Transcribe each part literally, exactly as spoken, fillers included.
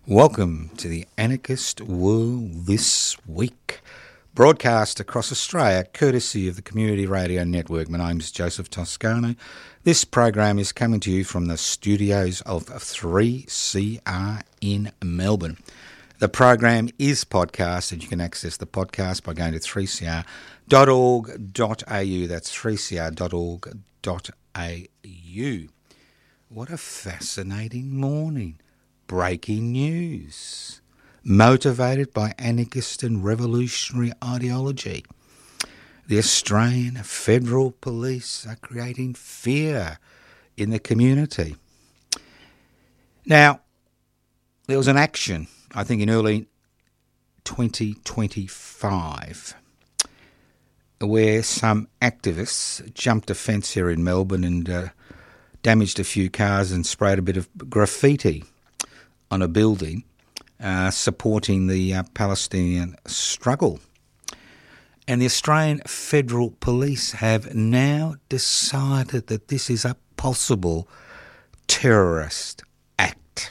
Welcome to the Anarchist World This Week, broadcast across Australia courtesy of the Community Radio Network. My name's Joseph Toscano. This program is coming to you from the studios of three C R in Melbourne. The program is podcast, and you can access the podcast by going to three c r dot org dot a u. That's three c r dot org dot a u. What a fascinating morning. Breaking news. Motivated by anarchist and revolutionary ideology, the Australian Federal Police are creating fear in the community. Now, there was an action, I think in early twenty twenty-five, where some activists jumped a fence here in Melbourne and uh, damaged a few cars and sprayed a bit of graffiti on a building uh, supporting the uh, Palestinian struggle. And the Australian Federal Police have now decided that this is a possible terrorist act,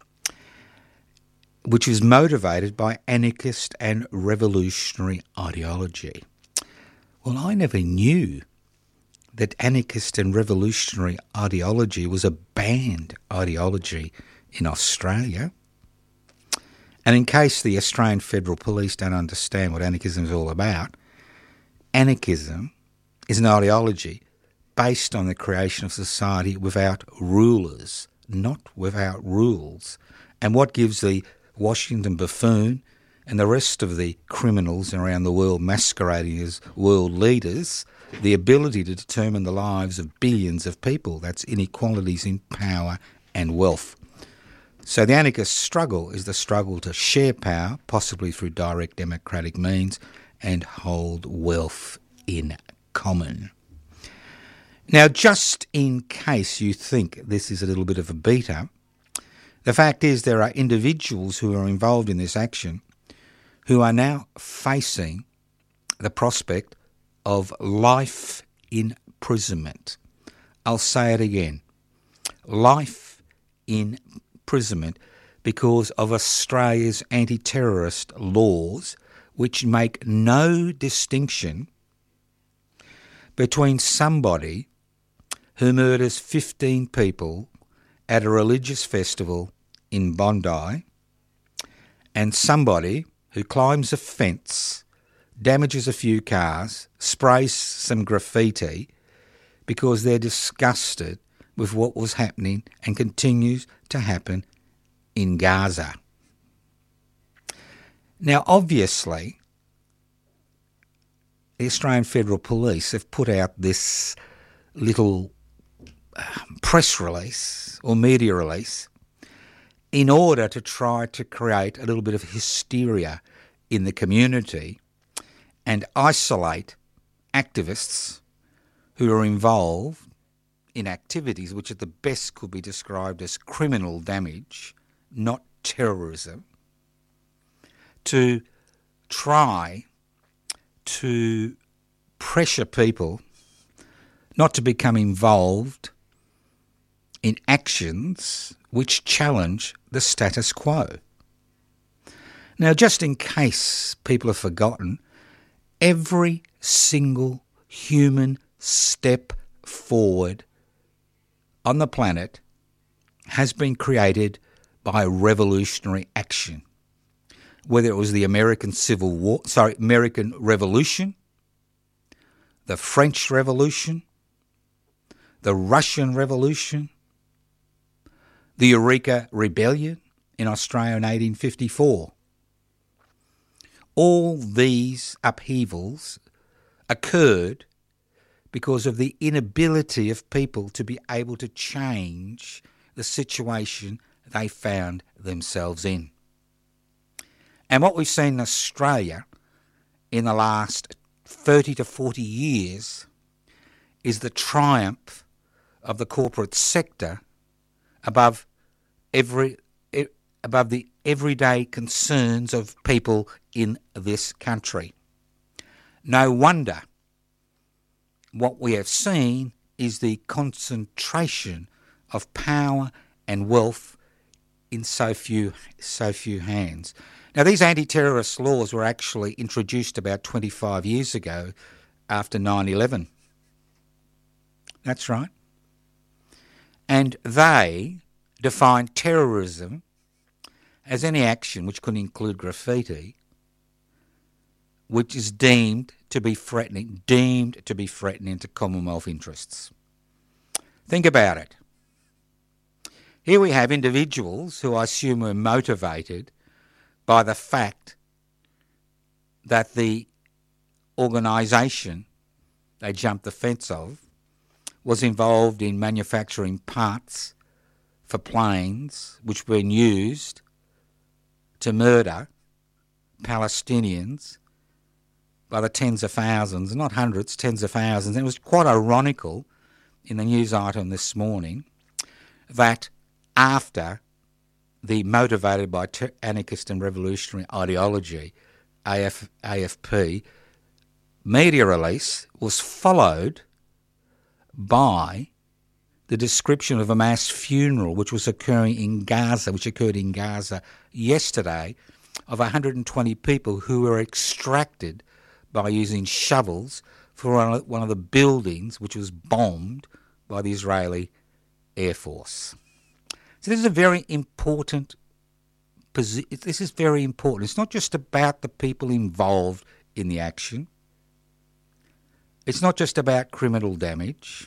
which is motivated by anarchist and revolutionary ideology. Well, I never knew that anarchist and revolutionary ideology was a banned ideology in Australia. And in case the Australian Federal Police don't understand what anarchism is all about, anarchism is an ideology based on the creation of society without rulers, not without rules. And what gives the Washington buffoon and the rest of the criminals around the world masquerading as world leaders the ability to determine the lives of billions of people? That's inequalities in power and wealth. So the anarchist struggle is the struggle to share power, possibly through direct democratic means, and hold wealth in common. Now, just in case you think this is a little bit of a beater, the fact is there are individuals who are involved in this action who are now facing the prospect of life imprisonment. I'll say it again. Life in imprisonment because of Australia's anti-terrorist laws, which make no distinction between somebody who murders fifteen people at a religious festival in Bondi and somebody who climbs a fence, damages a few cars, sprays some graffiti because they're disgusted with what was happening and continues to happen in Gaza. Now, obviously, the Australian Federal Police have put out this little press release or media release in order to try to create a little bit of hysteria in the community and isolate activists who are involved in activities which at the best could be described as criminal damage, not terrorism, to try to pressure people not to become involved in actions which challenge the status quo. Now, just in case people have forgotten, every single human step forward on the planet has been created by revolutionary action. Whether it was the American Civil War, sorry, American Revolution, the French Revolution, the Russian Revolution, the Eureka Rebellion in Australia in eighteen fifty-four. All these upheavals occurred because of the inability of people to be able to change the situation they found themselves in. And what we've seen in Australia in the last thirty to forty years is the triumph of the corporate sector above every above the everyday concerns of people in this country. No wonder what we have seen is the concentration of power and wealth in so few so few hands. Now, these anti-terrorist laws were actually introduced about twenty-five years ago after nine eleven. That's right. And they define terrorism as any action which could include graffiti, which is deemed to be threatening, deemed to be threatening to Commonwealth interests. Think about it. Here we have individuals who I assume were motivated by the fact that the organisation they jumped the fence of was involved in manufacturing parts for planes which were used to murder Palestinians by the tens of thousands, not hundreds, tens of thousands. And it was quite ironical in the news item this morning that after the motivated by ter- anarchist and revolutionary ideology, A F, A F P, media release was followed by the description of a mass funeral which was occurring in Gaza, which occurred in Gaza yesterday, of one hundred twenty people who were extracted by using shovels for one of the buildings which was bombed by the Israeli Air Force. So this is a very important position. This is very important. It's not just about the people involved in the action. It's not just about criminal damage.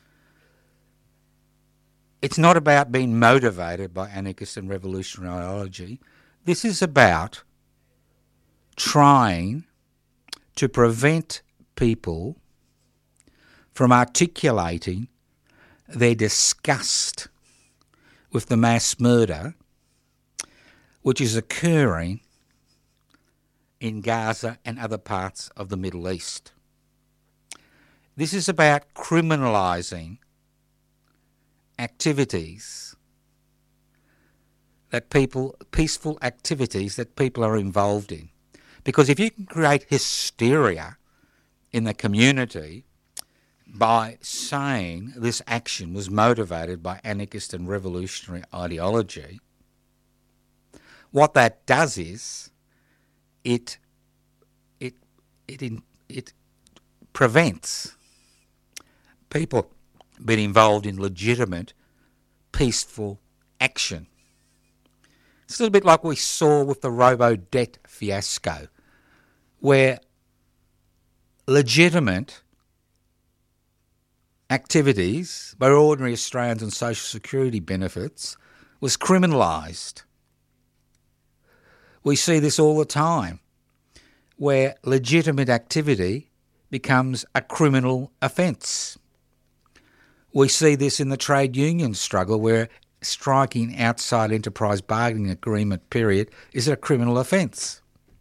It's not about being motivated by anarchist and revolutionary ideology. This is about trying to prevent people from articulating their disgust with the mass murder which is occurring in Gaza and other parts of the Middle East. This is about criminalising activities that people, peaceful activities that people are involved in. Because if you can create hysteria in the community by saying this action was motivated by anarchist and revolutionary ideology, what that does is it it it it, it prevents people being involved in legitimate, peaceful action. It's a little bit like we saw with the robo-debt fiasco, where legitimate activities by ordinary Australians on social security benefits was criminalised. We see this all the time, where legitimate activity becomes a criminal offence. We see this in the trade union struggle, where striking outside enterprise bargaining agreement period is a criminal offence.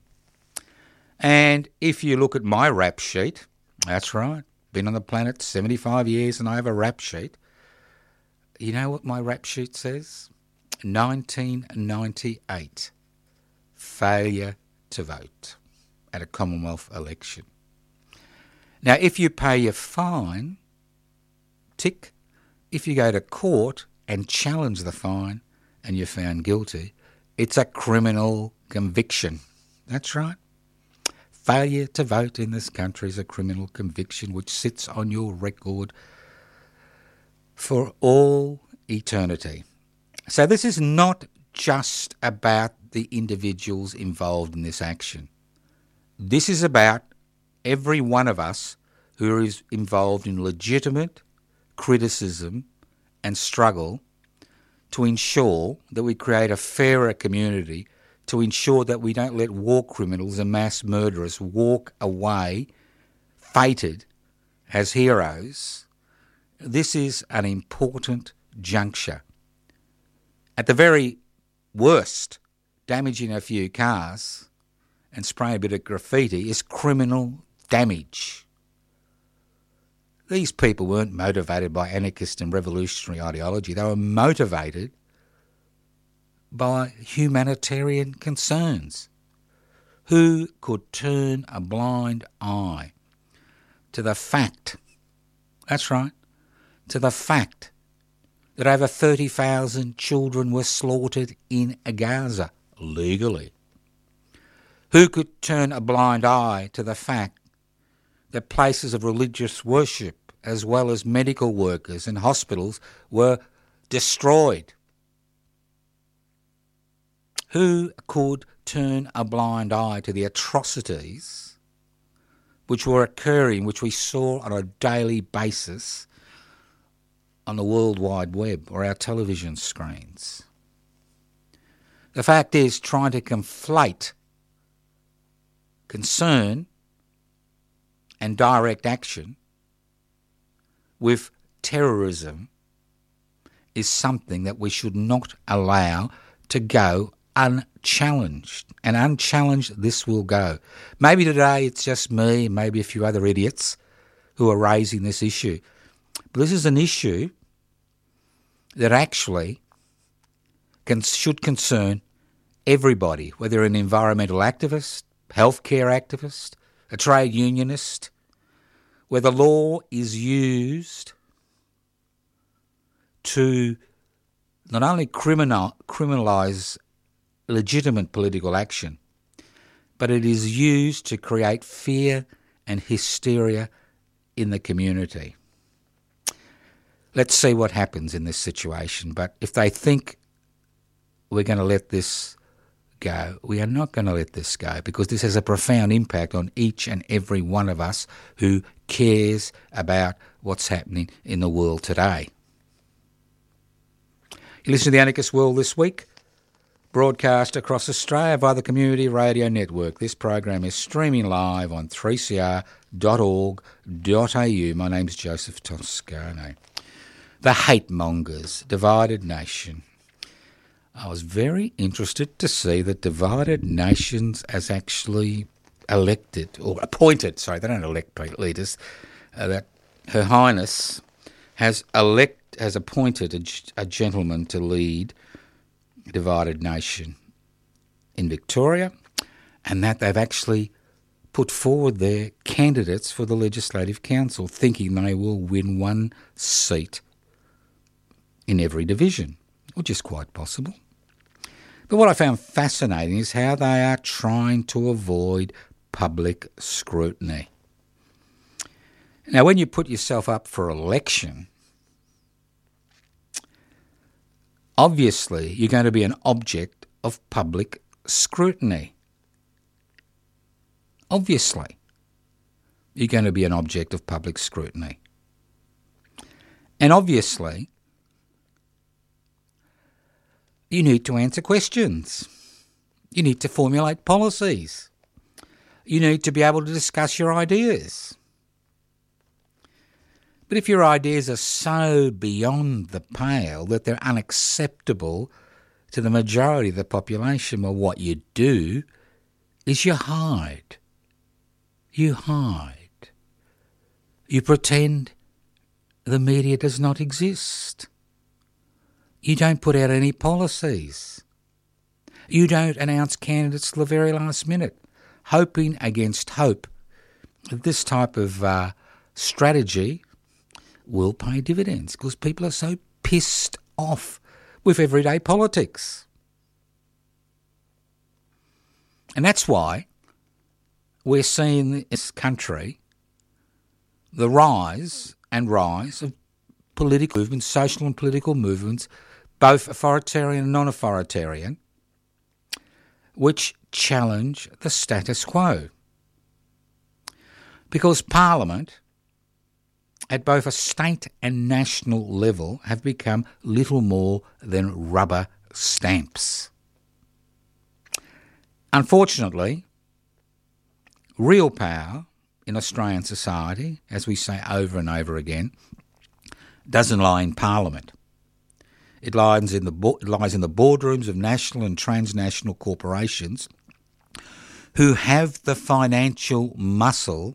And if you look at my rap sheet, that's right, been on the planet seventy-five years and I have a rap sheet. You know what my rap sheet says? nineteen ninety-eight, failure to vote at a Commonwealth election. Now, if you pay your fine, tick. If you go to court and challenge the fine and you're found guilty, it's a criminal conviction. That's right. Failure to vote in this country is a criminal conviction which sits on your record for all eternity. So this is not just about the individuals involved in this action. This is about every one of us who is involved in legitimate criticism and struggle to ensure that we create a fairer community, to ensure that we don't let war criminals and mass murderers walk away fated as heroes. This is an important juncture. At the very worst, damaging a few cars and spraying a bit of graffiti is criminal damage. These people weren't motivated by anarchist and revolutionary ideology. They were motivated by humanitarian concerns. Who could turn a blind eye to the fact, that's right, to the fact that over thirty thousand children were slaughtered in Gaza legally? Who could turn a blind eye to the fact that places of religious worship, as well as medical workers and hospitals, were destroyed? Who could turn a blind eye to the atrocities which were occurring, which we saw on a daily basis on the World Wide Web or our television screens? The fact is, trying to conflate concern and direct action with terrorism is something that we should not allow to go unchallenged. And unchallenged this will go. Maybe today it's just me, maybe a few other idiots who are raising this issue. But this is an issue that actually can, should concern everybody, whether an environmental activist, healthcare activist, a trade unionist, where the law is used to not only criminal, criminalise legitimate political action, but it is used to create fear and hysteria in the community. Let's see what happens in this situation. But if they think we're going to let this go, we are not going to let this go, because this has a profound impact on each and every one of us who cares about what's happening in the world today. You listen to The Anarchist World This Week, broadcast across Australia via the Community Radio Network. This program is streaming live on three c r dot org dot a u. My name's Joseph Toscano. The hate mongers, Divided Nation. I was very interested to see that Divided Nations has actually elected, or appointed, sorry, they don't elect leaders, uh, that Her Highness has elect has appointed a, a gentleman to lead Divided Nation in Victoria, and that they've actually put forward their candidates for the Legislative Council, thinking they will win one seat in every division, which is quite possible. But what I found fascinating is how they are trying to avoid public scrutiny. Now, when you put yourself up for election, obviously you're going to be an object of public scrutiny. Obviously, you're going to be an object of public scrutiny. And obviously, you need to answer questions. You need to formulate policies. You need to be able to discuss your ideas. But if your ideas are so beyond the pale that they're unacceptable to the majority of the population, well, what you do is you hide. You hide. You pretend the media does not exist. You don't put out any policies. You don't announce candidates till the very last minute, hoping against hope that this type of uh, strategy will pay dividends, because people are so pissed off with everyday politics. And that's why we're seeing in this country the rise and rise of political movements, social and political movements, both authoritarian and non-authoritarian, which challenge the status quo. Because Parliament, at both a state and national level, have become little more than rubber stamps. Unfortunately, real power in Australian society, as we say over and over again, doesn't lie in Parliament. It lies in the bo- it lies in the boardrooms of national and transnational corporations who have the financial muscle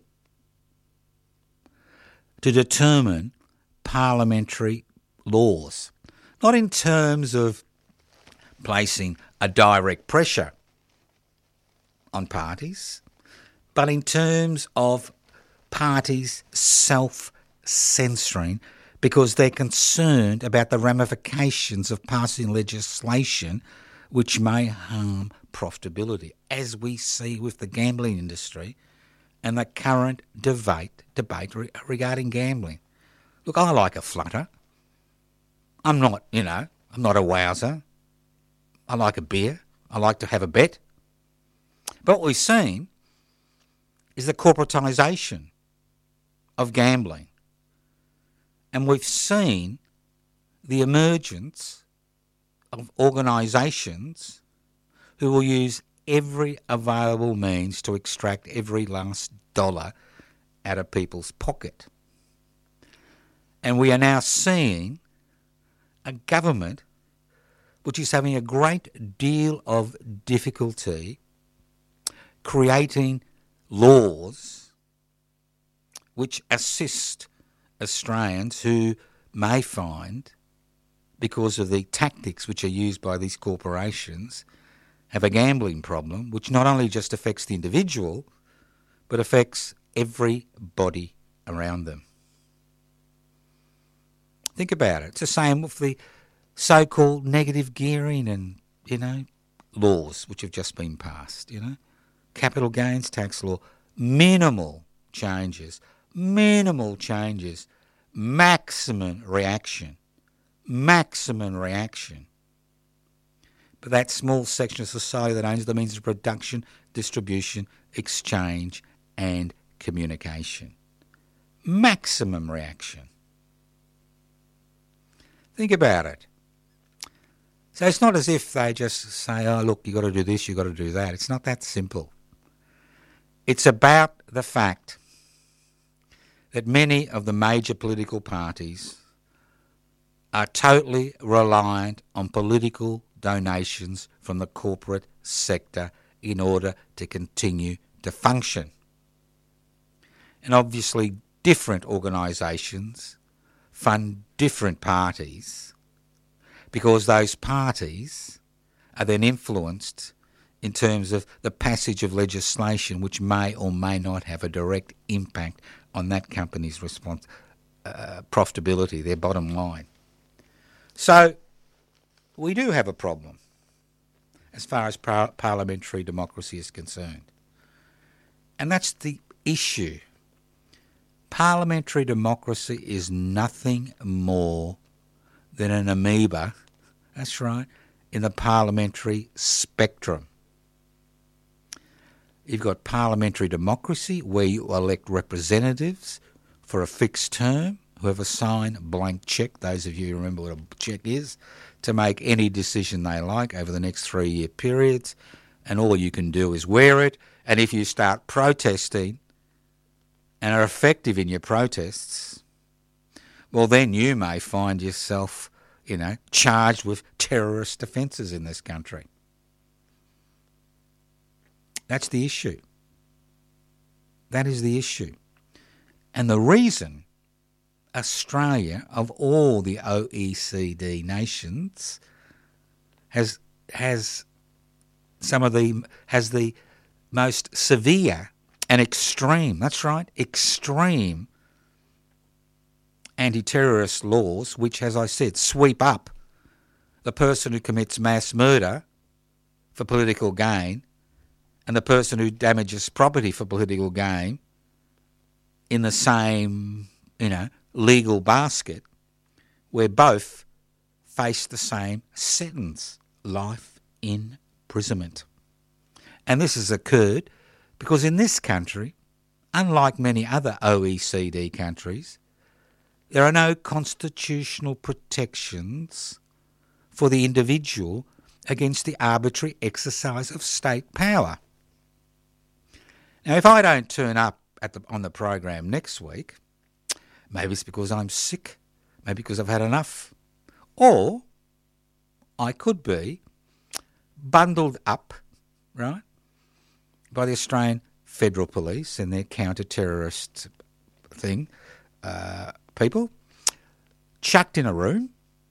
to determine parliamentary laws, not in terms of placing a direct pressure on parties, but in terms of parties self-censoring because they're concerned about the ramifications of passing legislation which may harm profitability, as we see with the gambling industry and the current debate, debate re- regarding gambling. Look, I like a flutter. I'm not, you know, I'm not a wowser. I like a beer. I like to have a bet. But what we've seen is the corporatisation of gambling. And we've seen the emergence of organisations who will use every available means to extract every last dollar out of people's pocket. And we are now seeing a government which is having a great deal of difficulty creating laws which assist Australians who may find, because of the tactics which are used by these corporations, have a gambling problem which not only just affects the individual but affects everybody around them. Think about it. It's the same with the so-called negative gearing and, you know, laws which have just been passed, you know. Capital gains tax law, minimal changes, minimal changes, maximum reaction, maximum reaction. But that small section of society that owns the means of production, distribution, exchange and communication. Maximum reaction. Think about it. So it's not as if they just say, oh, look, you've got to do this, you've got to do that. It's not that simple. It's about the fact that many of the major political parties are totally reliant on political donations from the corporate sector in order to continue to function. And obviously different organisations fund different parties because those parties are then influenced in terms of the passage of legislation which may or may not have a direct impact on that company's response, uh, profitability, their bottom line. So we do have a problem as far as par- parliamentary democracy is concerned. And that's the issue. Parliamentary democracy is nothing more than an amoeba, that's right, in the parliamentary spectrum. You've got parliamentary democracy where you elect representatives for a fixed term who have a signed blank cheque, those of you who remember what a cheque is, to make any decision they like over the next three-year periods, and all you can do is wear it, and if you start protesting and are effective in your protests, well then you may find yourself, you know, charged with terrorist offences in this country. That's the issue. That is the issue. And the reason Australia, of all the O E C D nations, has has some of the has the most severe and extreme, that's right, extreme anti-terrorist laws, which, as I said, sweep up the person who commits mass murder for political gain and the person who damages property for political gain in the same, you know, legal basket, where both face the same sentence, life imprisonment. And this has occurred because in this country, unlike many other O E C D countries, there are no constitutional protections for the individual against the arbitrary exercise of state power. Now, if I don't turn up at the, on the program next week, maybe it's because I'm sick, maybe because I've had enough, or I could be bundled up, right, by the Australian Federal Police and their counter-terrorist thing, uh, people, chucked in a room,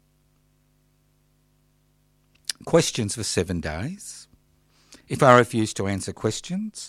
questions for seven days. If I refuse to answer questions,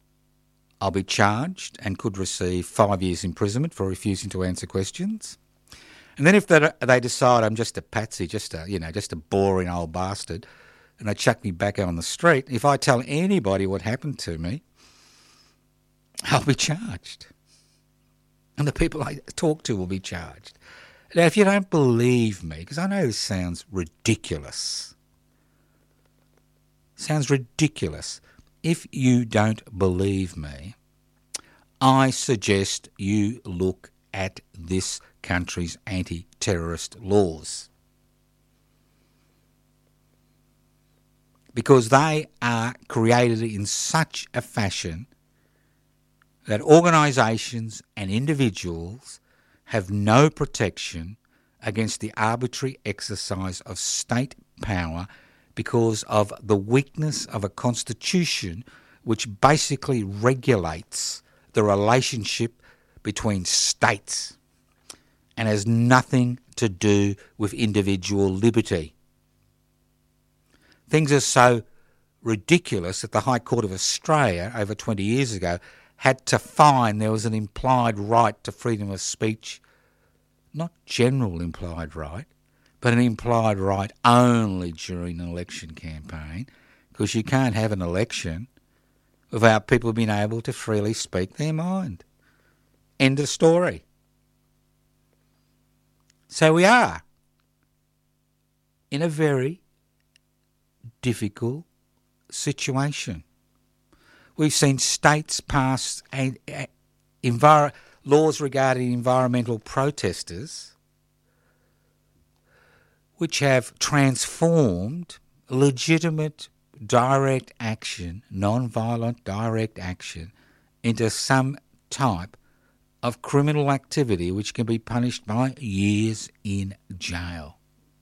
I'll be charged and could receive five years imprisonment for refusing to answer questions. And then if they, they decide I'm just a patsy, just a, you know, just a boring old bastard, and they chuck me back out on the street, if I tell anybody what happened to me, I'll be charged. And the people I talk to will be charged. Now, if you don't believe me, because I know this sounds ridiculous, sounds ridiculous. If you don't believe me, I suggest you look at this country's anti-terrorist laws, because they are created in such a fashion that organisations and individuals have no protection against the arbitrary exercise of state power because of the weakness of a constitution which basically regulates the relationship between states and has nothing to do with individual liberty. Things are so ridiculous that the High Court of Australia over twenty years ago had to find there was an implied right to freedom of speech, not general implied right, but an implied right only during an election campaign, because you can't have an election without people being able to freely speak their mind. End of story. So we are in a very difficult situation. We've seen states pass a, a, envir- laws regarding environmental protesters which have transformed legitimate direct action, non-violent direct action, into some type of criminal activity which can be punished by years in jail.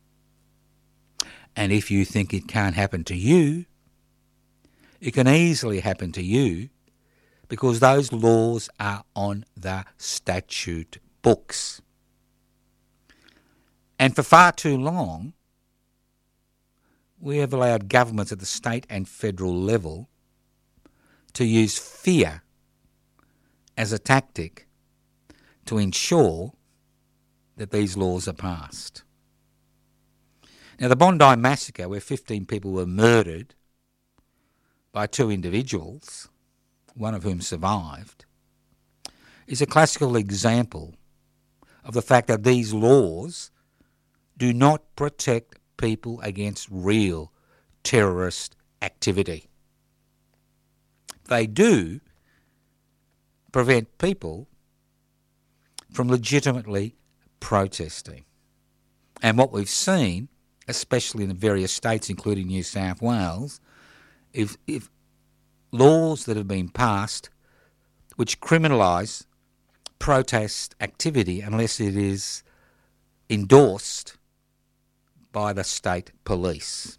And if you think it can't happen to you, it can easily happen to you, because those laws are on the statute books. And for far too long, we have allowed governments at the state and federal level to use fear as a tactic to ensure that these laws are passed. Now, the Bondi massacre, where fifteen people were murdered by two individuals, one of whom survived, is a classical example of the fact that these laws do not protect people against real terrorist activity. They do prevent people from legitimately protesting. And what we've seen, especially in the various states, including New South Wales, if, if laws that have been passed which criminalise protest activity unless it is endorsed by the state police.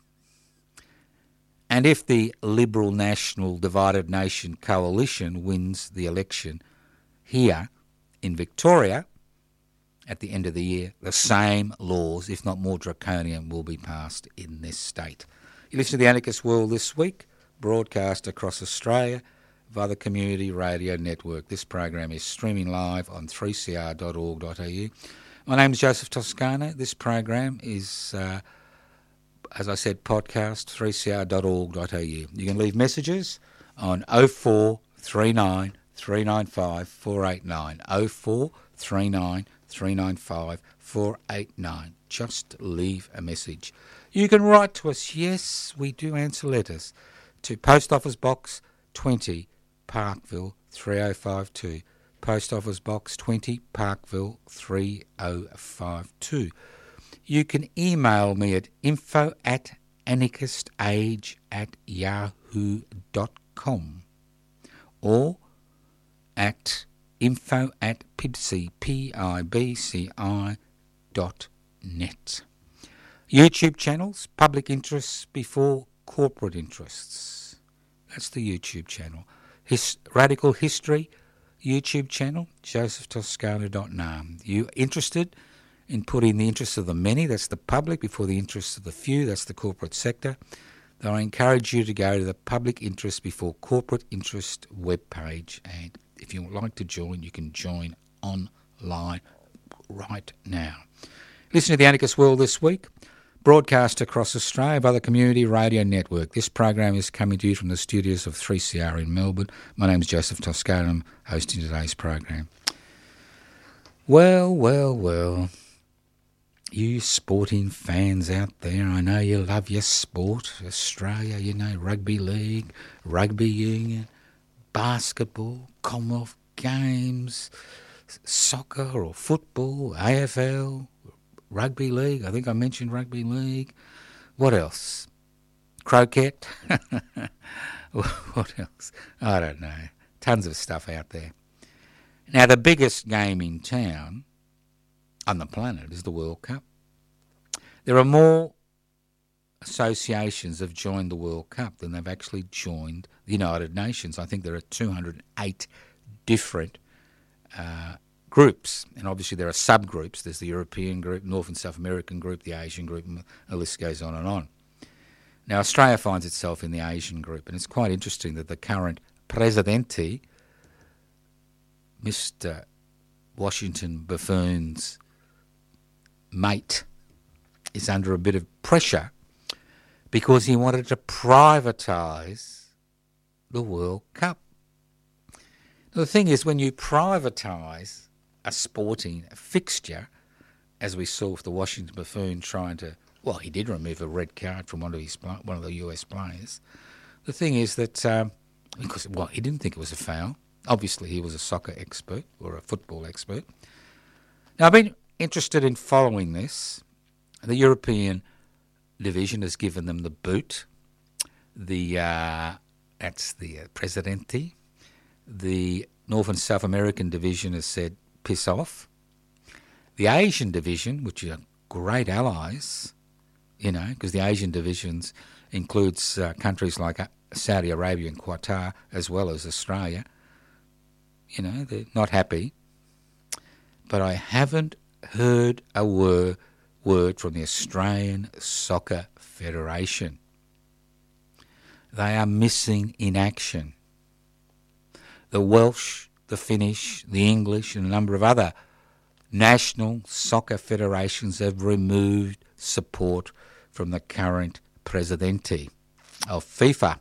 And if the Liberal National Divided Nation coalition wins the election here in Victoria at the end of the year, the same laws, if not more draconian, will be passed in this state. You listen to The Anarchist World this week, broadcast across Australia via the Community Radio Network. This program is streaming live on three c r dot org dot a u. My name is Joseph Toscano. This program is, uh, as I said, podcast, three c r dot org dot a u. You can leave messages on oh four three nine three nine five four eight nine, oh four three nine three nine five four eight nine. Just leave a message. You can write to us. Yes, we do answer letters. To Post Office Box twenty, Parkville three oh five two. Post Office Box twenty, Parkville three oh five two. You can email me at info at anarchistage at yahoo dot com or at info at pibci, P I B C I dot net. YouTube channels, public interests before corporate interests. That's the YouTube channel. His, Radical History YouTube channel, joseph toscano dot nam. You interested in putting the interests of the many, that's the public, before the interests of the few, that's the corporate sector, then I encourage you to go to the Public Interest Before Corporate Interest webpage, and if you would like to join, you can join online right now. Listen to The Anarchist World this week, broadcast across Australia by the Community Radio Network. This program is coming to you from the studios of three C R in Melbourne. My name is Joseph Toscano. I'm hosting today's program. Well, well, well. You sporting fans out there, I know you love your sport. Australia, you know, rugby league, rugby union, basketball, Commonwealth Games, soccer or football, A F L, rugby league. I think I mentioned rugby league. What else? Croquet? What else? I don't know. Tons of stuff out there. Now, the biggest game in town on the planet is the World Cup. There are more associations have joined the World Cup than they've actually joined the United Nations. I think there are two hundred eight different uh, groups, and obviously there are subgroups. There's the European group, North and South American group, the Asian group, and the list goes on and on. Now, Australia finds itself in the Asian group, and it's quite interesting that the current Presidente, Mister Washington Buffoon's mate, is under a bit of pressure because he wanted to privatise the World Cup. Now, the thing is, when you privatise a sporting fixture, as we saw with the Washington Buffoon trying to, well, he did remove a red card from one of his one of the U S players. The thing is that um, because well, he didn't think it was a foul. Obviously, he was a soccer expert or a football expert. Now, I've been interested in following this. The European division has given them the boot. The uh, that's the uh, Presidente. The North and South American division has said, piss off. The Asian division, which are great allies, you know, because the Asian divisions includes uh, countries like Saudi Arabia and Qatar, as well as Australia. You know, they're not happy. But I haven't heard a word, word from the Australian Soccer Federation. They are missing in action. The Welsh, the Finnish, the English, and a number of other national soccer federations have removed support from the current Presidente of FIFA.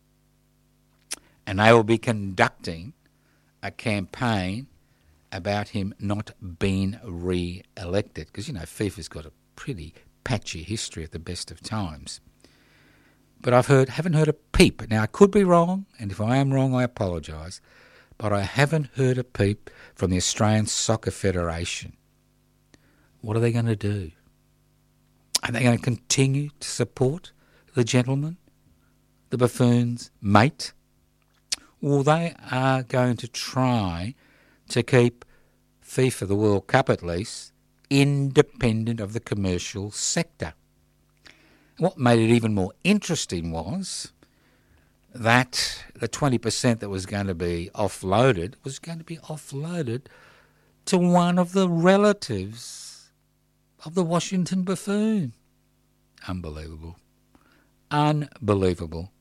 And they will be conducting a campaign about him not being re-elected. Because, you know, FIFA's got a pretty patchy history at the best of times. But I've heard, haven't heard a peep. Now, I could be wrong, and if I am wrong, I apologise. But I haven't heard a peep from the Australian Soccer Federation. What are they going to do? Are they going to continue to support the gentleman, the Buffoon's mate? Or they are going to try to keep FIFA, the World Cup at least, independent of the commercial sector. What made it even more interesting was that the twenty percent that was going to be offloaded was going to be offloaded to one of the relatives of the Washington Buffoon. Unbelievable. Unbelievable.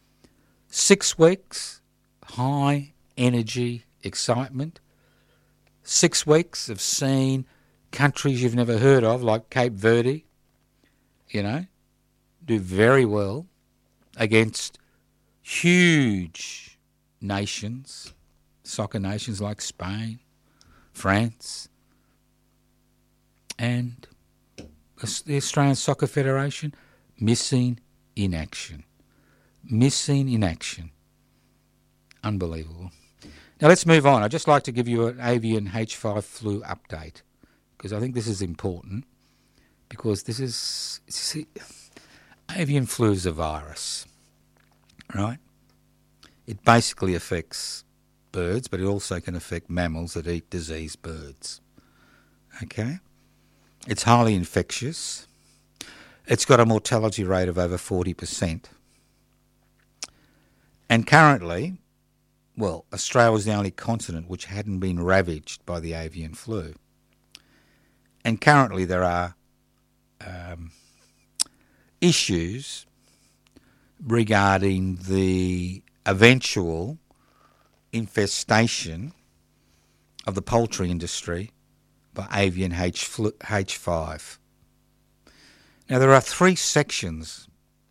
Six weeks, high energy excitement. Six weeks of seeing countries you've never heard of, like Cape Verde, you know, do very well against huge nations, soccer nations like Spain, France, and the Australian Soccer Federation missing in action. Missing in action. Unbelievable. Now let's move on. I'd just like to give you an avian H five flu update because I think this is important because this is... See, avian flu is a virus, right? It basically affects birds, but it also can affect mammals that eat diseased birds. Okay? It's highly infectious. It's got a mortality rate of over forty percent. And currently, well, Australia was the only continent which hadn't been ravaged by the avian flu. And currently there are um, issues regarding the eventual infestation of the poultry industry by avian H five. Now, there are three sections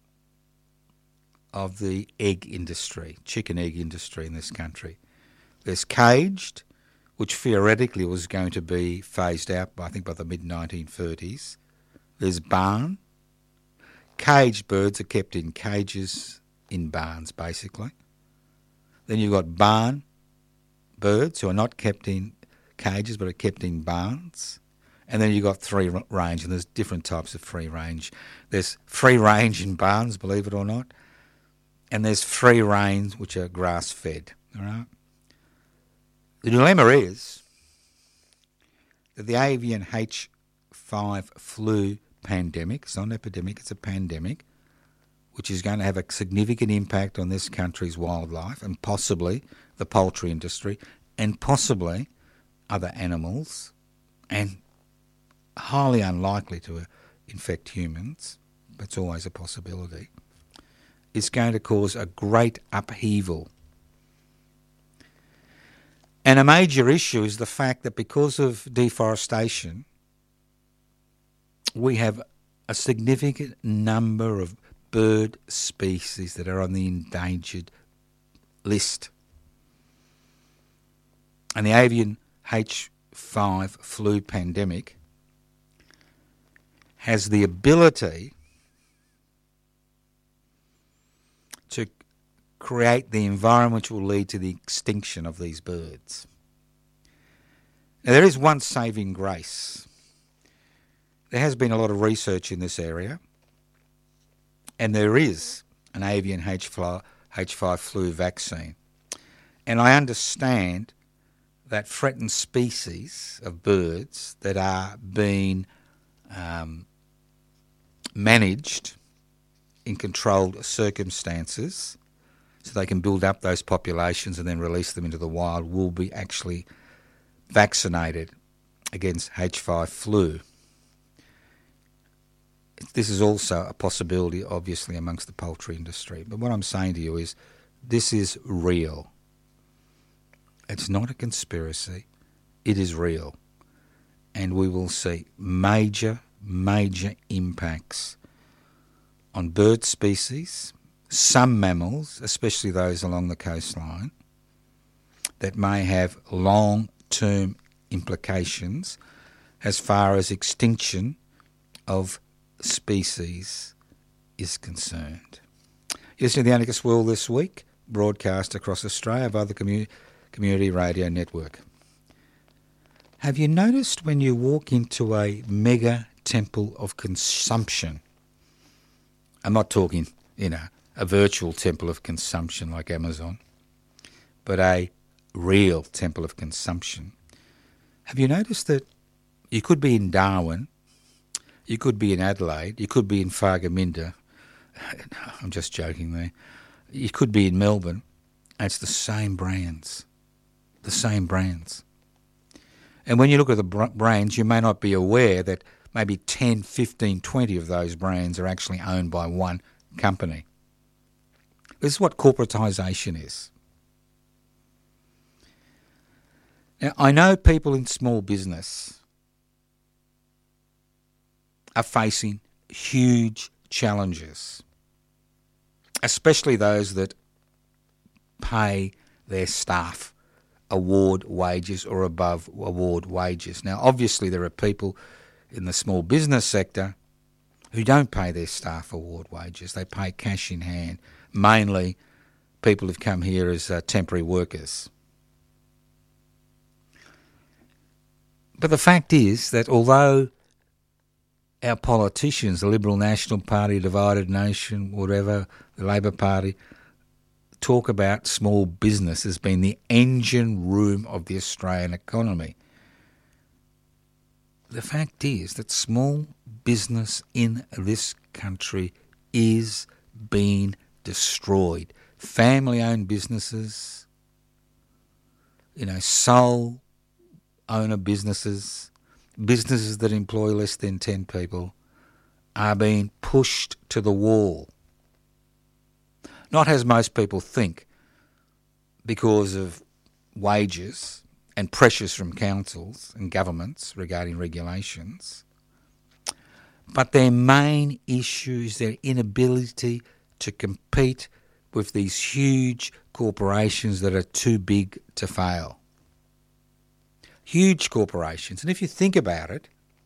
of the egg industry, chicken egg industry in this country. There's caged, which theoretically was going to be phased out, by, I think, by the mid nineteen thirties. There's barn. Caged birds are kept in cages in barns, basically. Then you've got barn birds who are not kept in cages but are kept in barns. And then you've got free range, and there's different types of free range. There's free range in barns, believe it or not, and there's free range which are grass-fed. All right. The dilemma is that the avian H five flu pandemic, it's not an epidemic, it's a pandemic, which is going to have a significant impact on this country's wildlife and possibly the poultry industry and possibly other animals, and highly unlikely to infect humans, but it's always a possibility, is going to cause a great upheaval. And a major issue is the fact that because of deforestation, we have a significant number of bird species that are on the endangered list. And the avian H five flu pandemic has the ability to create the environment which will lead to the extinction of these birds. Now, there is one saving grace. There has been a lot of research in this area, and there is an avian H five flu vaccine. And I understand that threatened species of birds that are being um, managed in controlled circumstances so they can build up those populations and then release them into the wild will be actually vaccinated against H five flu. This is also a possibility, obviously, amongst the poultry industry. But what I'm saying to you is this is real. It's not a conspiracy. It is real. And we will see major, major impacts on bird species, some mammals, especially those along the coastline, that may have long-term implications as far as extinction of species is concerned. You're listening to the Anarchist World this week, broadcast across Australia via the commu- Community Radio Network. Have you noticed when you walk into a mega temple of consumption, I'm not talking, you know, a virtual temple of consumption like Amazon, but a real temple of consumption. Have you noticed that you could be in Darwin, you could be in Adelaide, you could be in Fargaminda, I'm just joking there, you could be in Melbourne, and it's the same brands, the same brands. And when you look at the brands, you may not be aware that maybe ten, fifteen, twenty of those brands are actually owned by one company. This is what corporatisation is. Now, I know people in small business are facing huge challenges, especially those that pay their staff award wages or above award wages. Now, obviously, there are people in the small business sector who don't pay their staff award wages. They pay cash in hand, mainly people who've come here as uh, temporary workers. But the fact is that although our politicians, the Liberal National Party, Divided Nation, whatever, the Labor Party, talk about small business as being the engine room of the Australian economy, the fact is that small business in this country is being destroyed. Family-owned businesses, you know, sole owner businesses, businesses that employ less than ten people are being pushed to the wall. Not as most people think, because of wages and pressures from councils and governments regarding regulations. But their main issue is their inability to compete with these huge corporations that are too big to fail. Huge corporations. And if you think about it,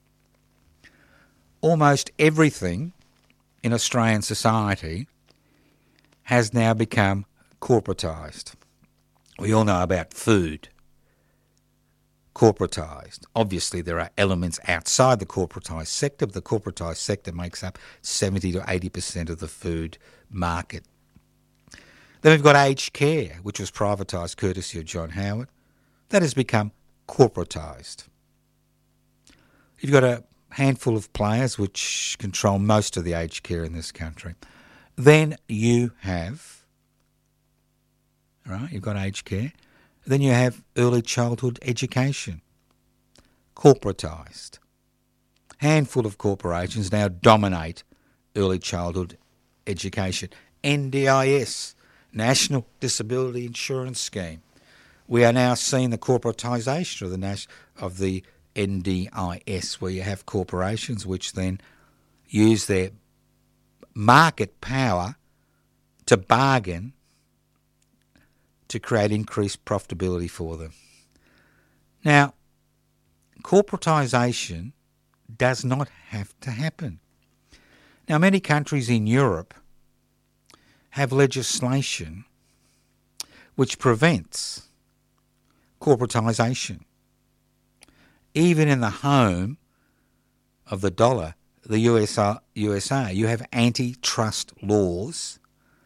almost everything in Australian society has now become corporatised. We all know about food. Corporatised. Obviously, there are elements outside the corporatised sector, but the corporatised sector makes up seventy to eighty percent of the food market. Then we've got aged care, which was privatised courtesy of John Howard. That has become corporatised. You've got a handful of players which control most of the aged care in this country. Then you have, right, you've got aged care. Then you have early childhood education, corporatised. Handful of corporations now dominate early childhood education. N D I S, National Disability Insurance Scheme. We are now seeing the corporatisation of the Nas- of the N D I S, where you have corporations which then use their market power to bargain to create increased profitability for them. Now, corporatisation does not have to happen. Now, many countries in Europe have legislation which prevents corporatisation. Even in the home of the dollar, the U S A, U S A, you have antitrust laws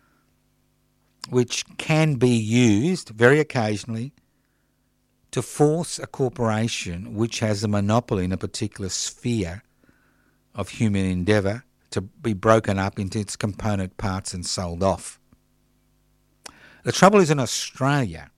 which can be used very occasionally to force a corporation which has a monopoly in a particular sphere of human endeavour to be broken up into its component parts and sold off. The trouble is, in Australia,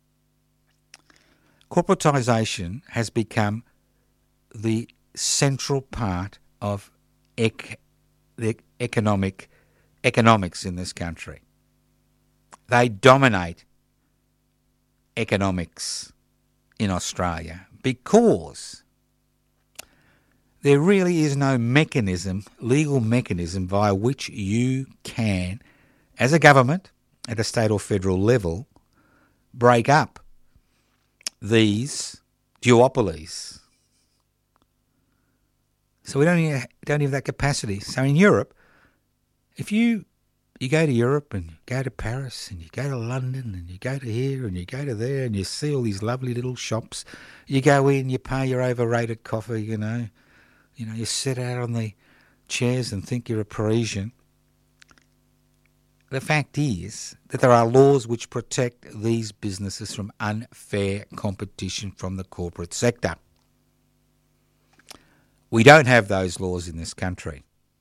corporatisation has become the central part of ec- the economic economics in this country. They dominate economics in Australia because there really is no mechanism, legal mechanism, via which you can, as a government, at a state or federal level, break up these duopolies. So we don't even, don't have that capacity. So in Europe, if you you go to Europe and you go to Paris and you go to London and you go to here and you go to there and you see all these lovely little shops, you go in, you pay your overrated coffee, you know, you know, you sit out on the chairs and think you're a Parisian. The fact is that there are laws which protect these businesses from unfair competition from the corporate sector. We don't have those laws in this country.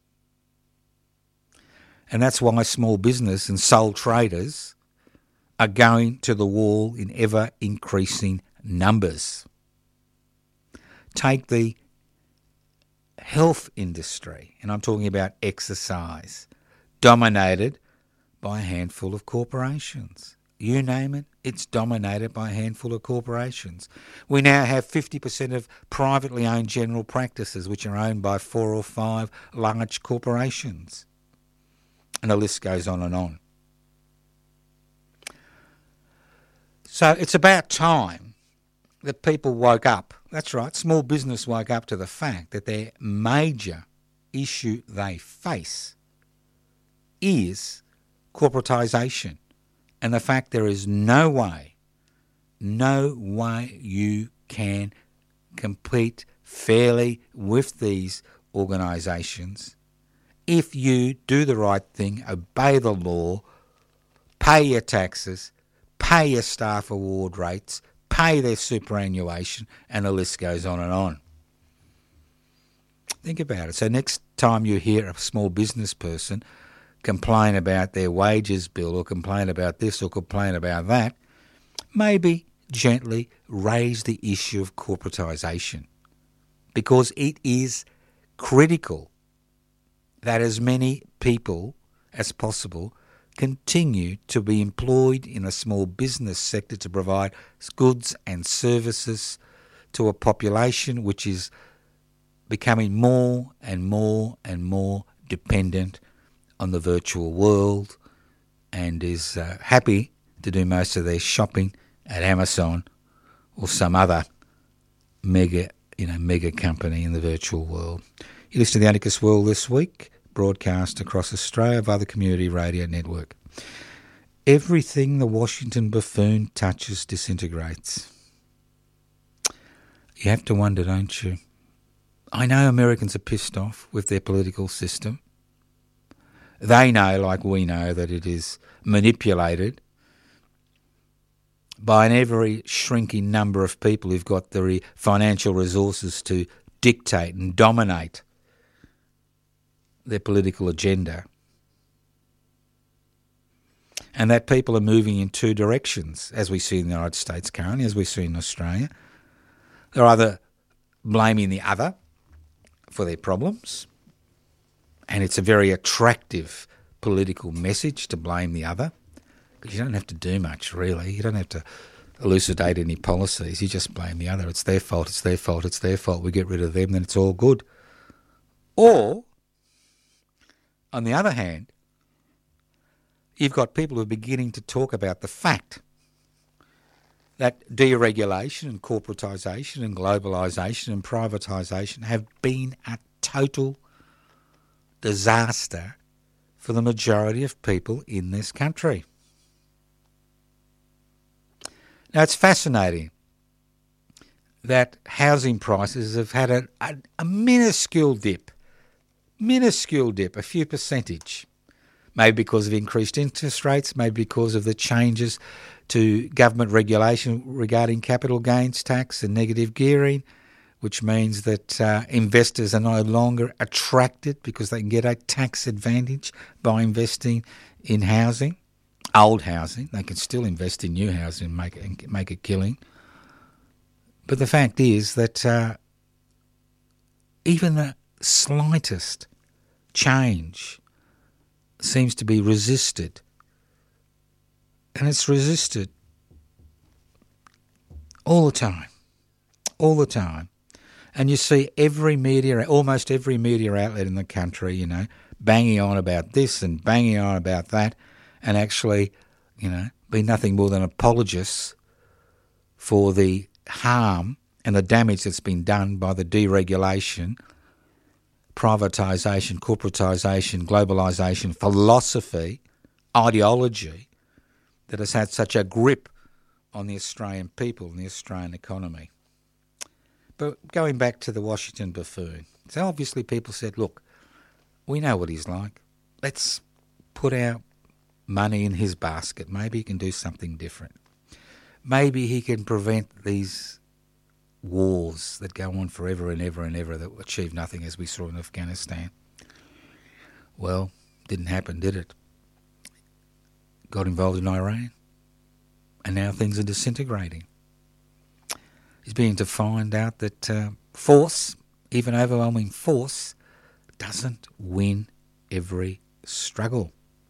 And that's why small business and sole traders are going to the wall in ever-increasing numbers. Take the health industry, and I'm talking about exercise, dominated by a handful of corporations. You name it, it's dominated by a handful of corporations. We now have fifty percent of privately owned general practices which are owned by four or five large corporations. And the list goes on and on. So it's about time that people woke up. That's right, small business woke up to the fact that their major issue they face is corporatisation, and the fact there is no way, no way you can compete fairly with these organisations if you do the right thing, obey the law, pay your taxes, pay your staff award rates, pay their superannuation, and the list goes on and on. Think about it. So next time you hear a small business person complain about their wages bill or complain about this or complain about that, maybe gently raise the issue of corporatisation, because it is critical that as many people as possible continue to be employed in a small business sector to provide goods and services to a population which is becoming more and more and more dependent on the virtual world and is uh, happy to do most of their shopping at Amazon or some other mega, you know, mega company in the virtual world. You listen to the Anarchist World this week, broadcast across Australia via the Community Radio Network. Everything the Washington buffoon touches disintegrates. You have to wonder, don't you? I know Americans are pissed off with their political system. They know, like we know, that it is manipulated by an ever shrinking number of people who've got the financial resources to dictate and dominate their political agenda. And that people are moving in two directions, as we see in the United States currently, as we see in Australia. They're either blaming the other for their problems, and it's a very attractive political message to blame the other, because you don't have to do much, really. You don't have to elucidate any policies. You just blame the other. It's their fault, it's their fault, it's their fault. We get rid of them, then it's all good. Or, on the other hand, you've got people who are beginning to talk about the fact that deregulation and corporatisation and globalisation and privatisation have been a total disaster for the majority of people in this country. Now, it's fascinating that housing prices have had a, a, a minuscule dip, minuscule dip, a few percentage. Maybe because of increased interest rates, maybe because of the changes to government regulation regarding capital gains tax and negative gearing, which means that uh, investors are no longer attracted because they can get a tax advantage by investing in housing, old housing. They can still invest in new housing and make, and make a killing. But the fact is that uh, even the slightest change seems to be resisted. And it's resisted all the time, all the time. And you see every media, almost every media outlet in the country, you know, banging on about this and banging on about that, and actually, you know, be nothing more than apologists for the harm and the damage that's been done by the deregulation, privatisation, corporatisation, globalisation, philosophy, ideology that has had such a grip on the Australian people and the Australian economy. But going back to the Washington buffoon, so obviously people said, look, we know what he's like. Let's put our money in his basket. Maybe he can do something different. Maybe he can prevent these wars that go on forever and ever and ever that achieve nothing, as we saw in Afghanistan. Well, didn't happen, did it? Got involved in Iran, and now things are disintegrating. He's beginning to find out that uh, force, even overwhelming force, doesn't win every struggle.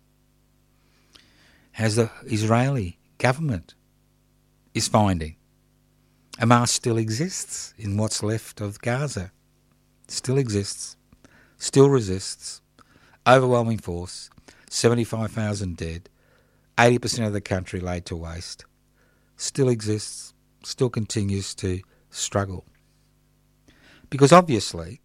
As the Israeli government is finding, Hamas still exists in what's left of Gaza. Still exists. Still resists. Overwhelming force. seventy-five thousand dead. eighty percent of the country laid to waste. Still exists. Still continues to struggle. Because obviously,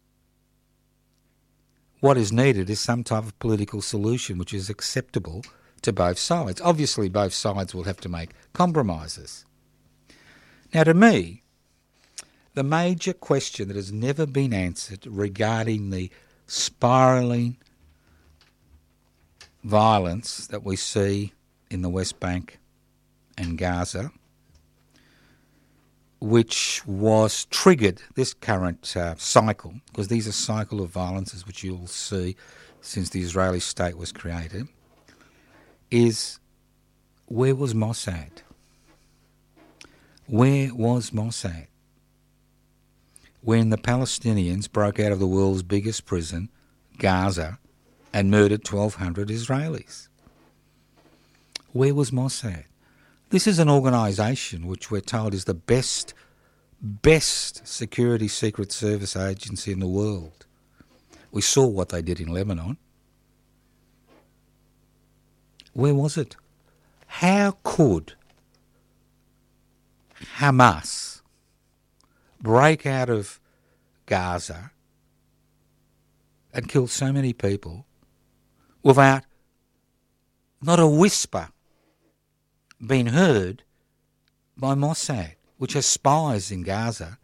what is needed is some type of political solution which is acceptable to both sides. Obviously, both sides will have to make compromises. Now, to me, the major question that has never been answered regarding the spiralling violence that we see in the West Bank and Gaza, which was triggered, this current uh, cycle, because these are cycle of violences which you'll see since the Israeli state was created, is where was Mossad? Where was Mossad when the Palestinians broke out of the world's biggest prison, Gaza, and murdered twelve hundred Israelis? Where was Mossad? This is an organisation which we're told is the best, best security secret service agency in the world. We saw what they did in Lebanon. Where was it? How could Hamas break out of Gaza and kill so many people without not a whisper being heard by Mossad, which has spies in Gaza,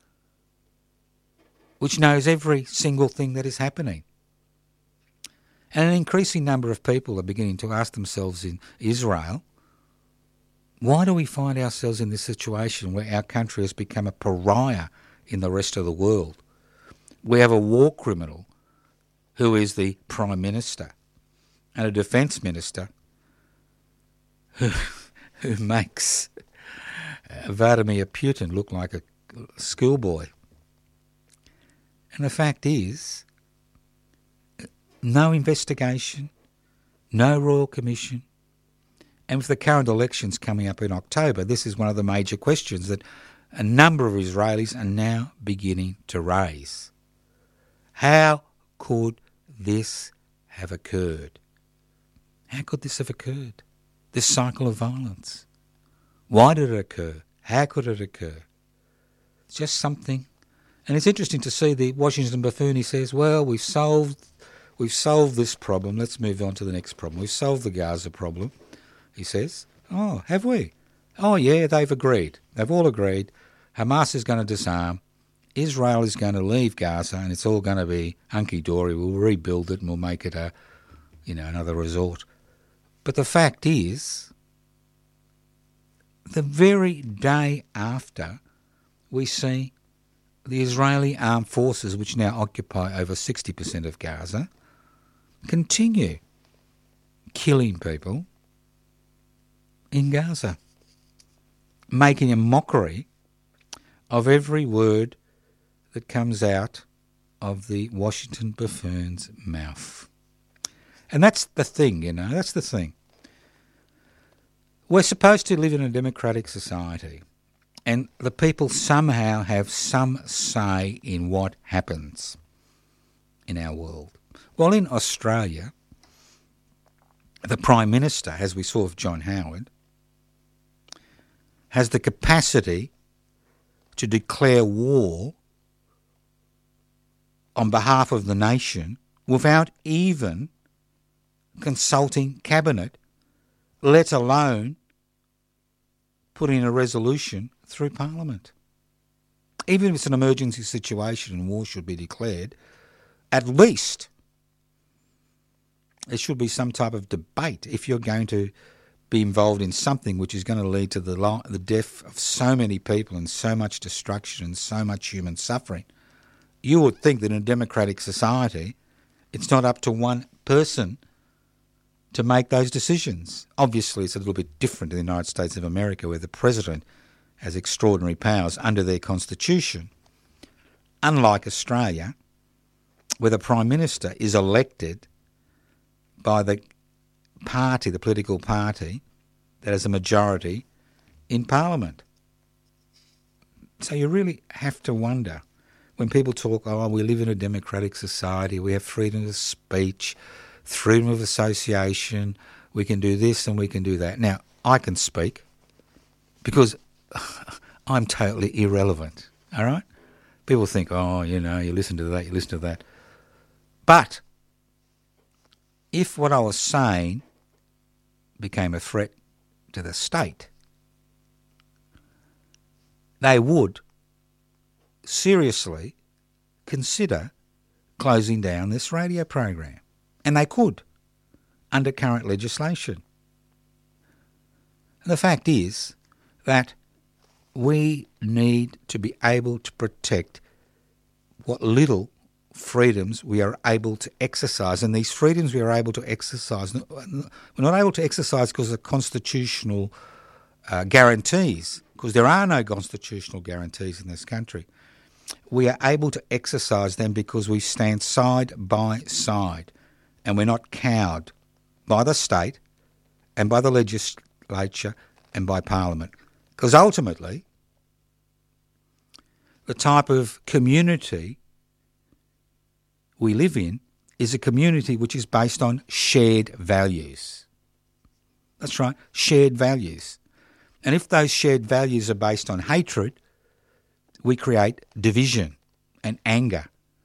which knows every single thing that is happening? And an increasing number of people are beginning to ask themselves in Israel, why do we find ourselves in this situation where our country has become a pariah in the rest of the world? We have a war criminal who is the Prime Minister and a Defence Minister who, who makes Vladimir Putin look like a schoolboy. And the fact is, no investigation, no Royal Commission. And with the current elections coming up in October, this is one of the major questions that a number of Israelis are now beginning to raise. How could this have occurred? How could this have occurred? This cycle of violence. Why did it occur? How could it occur? It's just something. And it's interesting to see the Washington buffoon. He says, well, we've solved, we've solved this problem. Let's move on to the next problem. We've solved the Gaza problem. He says, oh, have we? Oh, yeah, they've agreed. They've all agreed. Hamas is going to disarm. Israel is going to leave Gaza, and it's all going to be hunky-dory. We'll rebuild it and we'll make it a, you know, another resort. But the fact is, the very day after, we see the Israeli armed forces, which now occupy over sixty percent of Gaza, continue killing people in Gaza, making a mockery of every word that comes out of the Washington buffoon's mouth. And that's the thing, you know, that's the thing. We're supposed to live in a democratic society, and the people somehow have some say in what happens in our world. Well, in Australia, the Prime Minister, as we saw with John Howard, has the capacity to declare war on behalf of the nation without even consulting Cabinet, let alone putting a resolution through Parliament. Even if it's an emergency situation and war should be declared, at least there should be some type of debate if you're going to be involved in something which is going to lead to the lo- the death of so many people and so much destruction and so much human suffering. You would think that in a democratic society, it's not up to one person to make those decisions. Obviously, it's a little bit different in the United States of America, where the president has extraordinary powers under their constitution. Unlike Australia, where the Prime Minister is elected by the party, the political party, that has a majority in Parliament. So you really have to wonder, when people talk, oh, we live in a democratic society, we have freedom of speech, freedom of association, we can do this and we can do that. Now, I can speak because I'm totally irrelevant, all right? People think, oh, you know, you listen to that, you listen to that. But if what I was saying became a threat to the state, they would seriously consider closing down this radio program. And they could, under current legislation. And the fact is that we need to be able to protect what little freedoms we are able to exercise. And these freedoms we are able to exercise, we're not able to exercise because of constitutional uh, guarantees, because there are no constitutional guarantees in this country. We are able to exercise them because we stand side by side and we're not cowed by the state and by the legislature and by Parliament. Because ultimately, the type of community we live in is a community which is based on shared values. That's right, shared values. And if those shared values are based on hatred, we create division and anger.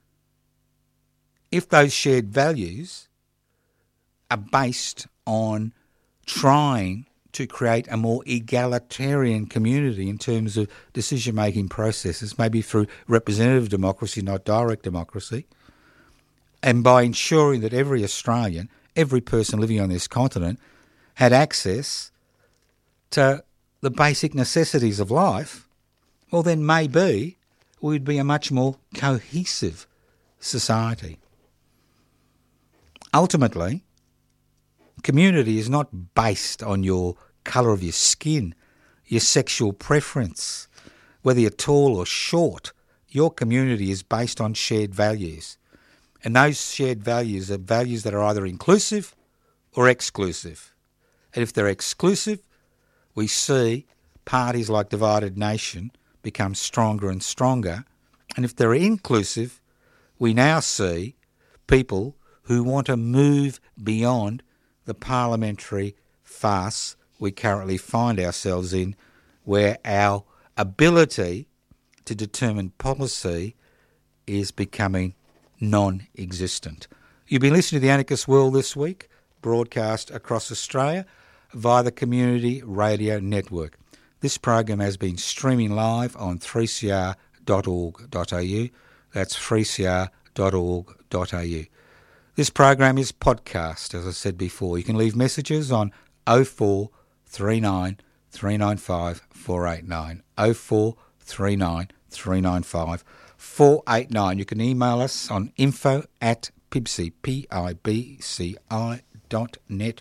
If those shared values are based on trying to create a more egalitarian community in terms of decision-making processes, maybe through representative democracy, not direct democracy, and by ensuring that every Australian, every person living on this continent, had access to the basic necessities of life, well then maybe we'd be a much more cohesive society. Ultimately, community is not based on your colour of your skin, your sexual preference, whether you're tall or short. Your community is based on shared values. And those shared values are values that are either inclusive or exclusive. And if they're exclusive, we see parties like Divided Nation become stronger and stronger. And if they're inclusive, we now see people who want to move beyond the parliamentary farce we currently find ourselves in, where our ability to determine policy is becoming non-existent. You've been listening to The Anarchist World this week, broadcast across Australia via the Community Radio Network. This program has been streaming live on three c r dot org dot a u. That's three c r dot org dot a u. This program is podcast, as I said before. You can leave messages on oh four three nine three nine five four eight nine, oh four three nine three nine five four eight nine. You can email us on info at pibci, P I B C I dot net,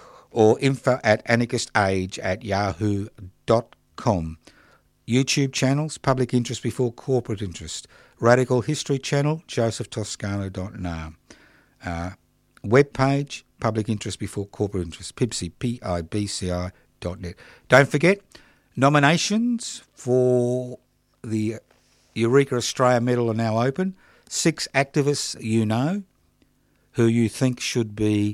or info at anarchistage at yahoo dot com. YouTube channels, Public Interest Before Corporate Interest. Radical History channel, joseph toscano dot n a. Uh, web page, Public Interest Before Corporate Interest, pibci, P I B C I dot net. Don't forget, nominations for the Eureka Australia Medal are now open. Six activists you know who you think should be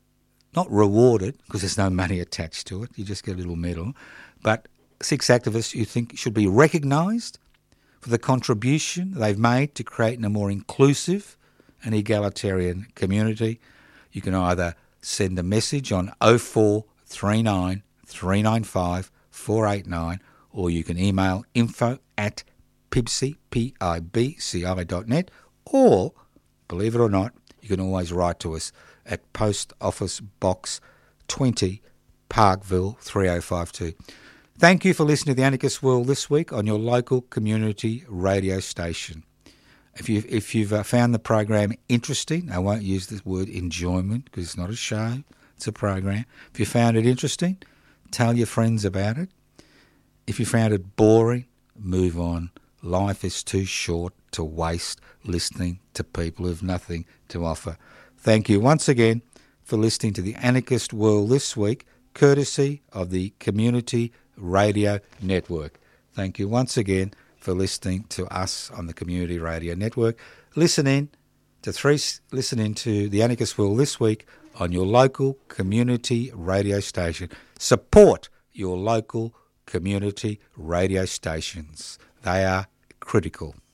not rewarded, because there's no money attached to it, you just get a little medal, but six activists you think should be recognised for the contribution they've made to creating a more inclusive and egalitarian community. You can either send a message on oh four three nine three nine five four eight nine, or you can email info at pibci, P I B C I dot net, or, believe it or not, you can always write to us at Post Office Box twenty, Parkville three oh five two. Thank you for listening to The Anarchist World this week on your local community radio station. If, you, if you've uh, found the program interesting, I won't use the word enjoyment because it's not a show, it's a program. If you found it interesting, tell your friends about it. If you found it boring, move on. Life is too short to waste listening to people who have nothing to offer. Thank you once again for listening to The Anarchist World this week, courtesy of the Community Radio Network. Thank you once again for listening to us on the Community Radio Network. Listen in to three, listen in to The Anarchist World this week on your local community radio station. Support your local community radio stations. They are critical.